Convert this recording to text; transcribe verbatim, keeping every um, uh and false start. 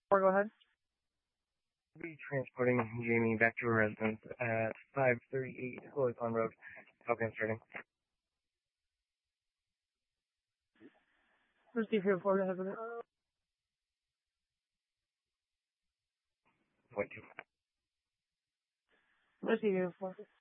Or go ahead. Be transporting Jamie back to her residence at five thirty-eight Holy Pond Road. Falcon starting. Receive here for ahead. Point two. Receive here for.